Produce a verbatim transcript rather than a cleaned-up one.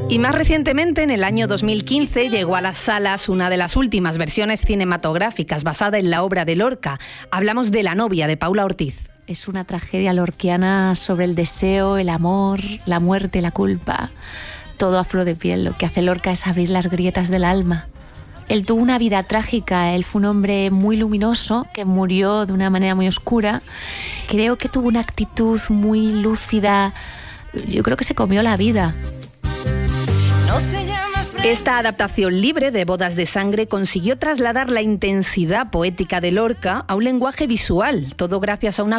Y más recientemente, en el año dos mil quince, llegó a las salas una de las últimas versiones cinematográficas basada en la obra de Lorca. Hablamos de La novia, de Paula Ortiz. Es una tragedia lorquiana sobre el deseo, el amor, la muerte, la culpa. Todo a flor de piel. Lo que hace Lorca es abrir las grietas del alma. Él tuvo una vida trágica. Él fue un hombre muy luminoso que murió de una manera muy oscura. Creo que tuvo una actitud muy lúcida. Yo creo que se comió la vida. Esta adaptación libre de Bodas de sangre consiguió trasladar la intensidad poética de Lorca a un lenguaje visual, todo gracias a una